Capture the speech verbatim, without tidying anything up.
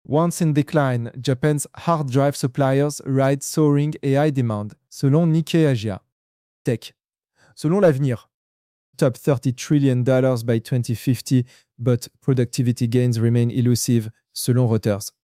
Once in decline, Japan's hard drive suppliers ride soaring A I demand, selon Nikkei Asia. Tech. Selon l'avenir, top thirty trillion dollars by twenty fifty, but productivity gains remain elusive, selon Reuters.